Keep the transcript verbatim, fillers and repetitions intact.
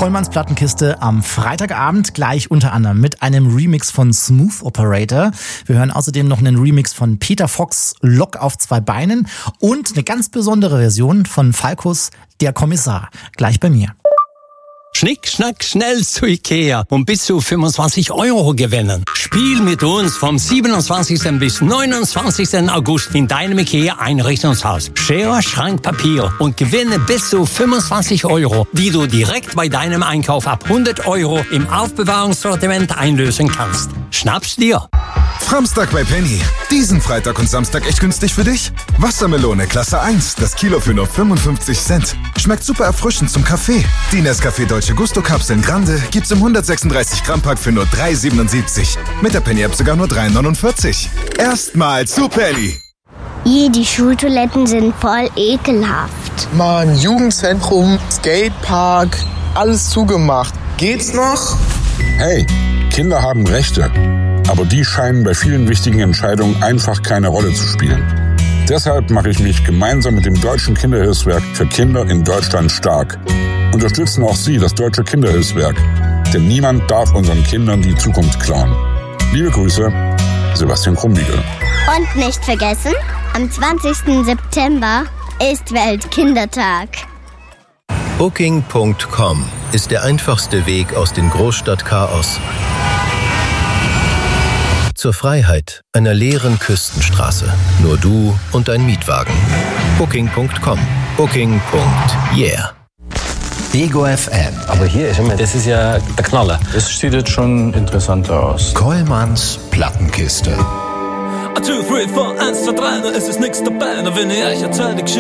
Kollmanns Plattenkiste am Freitagabend, gleich unter anderem mit einem Remix von Smooth Operator. Wir hören außerdem noch einen Remix von Peter Fox, Lok auf zwei Beinen und eine ganz besondere Version von Falcos, Der Kommissar. Gleich bei mir. Schnick, schnack, schnell zu Ikea und bis zu fünfundzwanzig Euro gewinnen. Spiel mit uns vom siebenundzwanzigsten bis neunundzwanzigsten August in deinem Ikea-Einrichtungshaus. Schere, Schrank, Papier und gewinne bis zu fünfundzwanzig Euro, die du direkt bei deinem Einkauf ab hundert Euro im Aufbewahrungssortiment einlösen kannst. Schnapp's dir! Samstag bei Penny. Diesen Freitag und Samstag echt günstig für dich? Wassermelone Klasse eins, das Kilo für nur fünfundfünfzig Cent. Schmeckt super erfrischend zum Kaffee. Die Nescafé Dolce Gusto Kapseln Grande gibt's im hundertsechsunddreißig Gramm Pack für nur drei siebenundsiebzig. Mit der Penny App sogar nur drei neunundvierzig. Erstmal zu Penny. Je, die Schultoiletten sind voll ekelhaft. Mann, Jugendzentrum, Skatepark, alles zugemacht. Geht's noch? Hey, Kinder haben Rechte. Aber die scheinen bei vielen wichtigen Entscheidungen einfach keine Rolle zu spielen. Deshalb mache ich mich gemeinsam mit dem Deutschen Kinderhilfswerk für Kinder in Deutschland stark. Unterstützen auch Sie das Deutsche Kinderhilfswerk. Denn niemand darf unseren Kindern die Zukunft klauen. Liebe Grüße, Sebastian Krumbiegel. Und nicht vergessen, am zwanzigsten September ist Weltkindertag. Booking Punkt com ist der einfachste Weg aus dem Großstadtchaos zur Freiheit einer leeren Küstenstraße. Nur du und dein Mietwagen. Booking Punkt com. Booking. Yeah. Ego F M. Aber hier ist immer, das ist ja der Knaller. Das sieht jetzt schon interessanter aus. Kollmanns Plattenkiste. eins, zwei, drei, vier, eins, zwei, drei, es ist nix dabei, wenn ich euch erzähl die Geschichte.